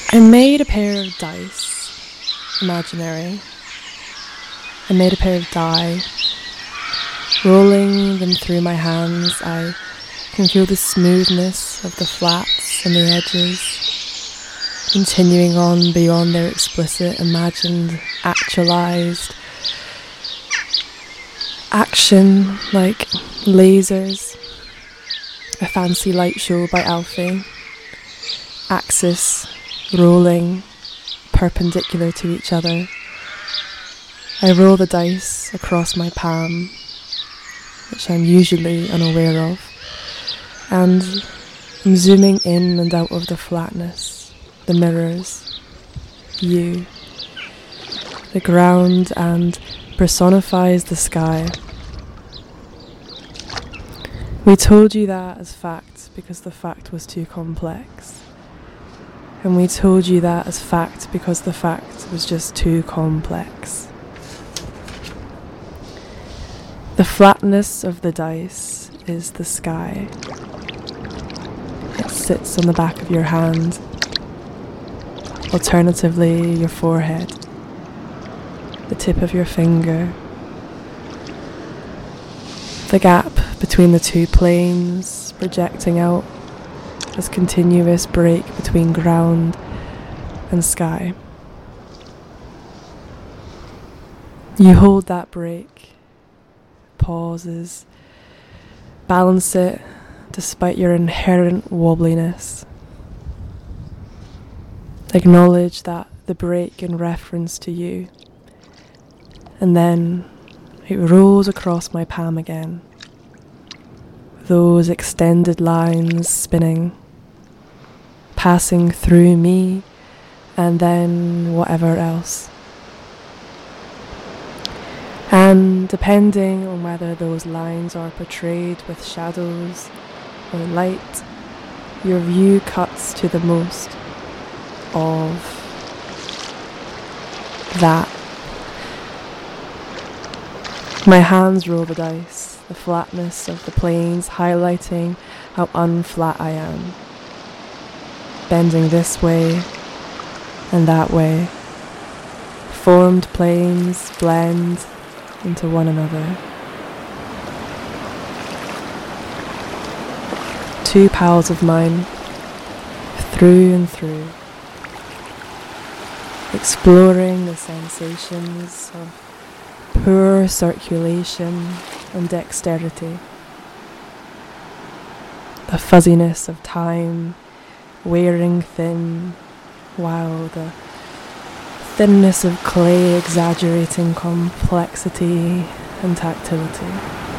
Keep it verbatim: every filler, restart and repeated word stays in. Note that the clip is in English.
I made a pair of dice, imaginary. I made a pair of die. Rolling them through my hands, I can feel the smoothness of the flats and the edges, continuing on beyond their explicit, imagined, actualized action like lasers. A fancy light show by Alfie. Axis rolling perpendicular to each other. I roll the dice across my palm, which I'm usually unaware of, and I'm zooming in and out of the flatness, the mirrors, you, the ground, and personifies the sky. We told you that as fact because the fact was too complex. And we told you that as fact because the fact was just too complex. The flatness of the dice is the sky. It sits on the back of your hand, alternatively your forehead, the tip of your finger. The gap between the two planes projecting out as continuous break between ground and sky. You hold that break, pauses, balance it despite your inherent wobbliness. Acknowledge that the break in reference to you, and then it rolls across my palm again. Those extended lines spinning, passing through me, and then whatever else. And depending on whether those lines are portrayed with shadows or light, your view cuts to the most of that. My hands roll the dice, the flatness of the planes highlighting how unflat I am. Bending this way and that way. Formed planes blend into one another. Two pals of mine, through and through, exploring the sensations of poor circulation and dexterity, the fuzziness of time wearing thin, while the thinness of clay exaggerating complexity and tactility.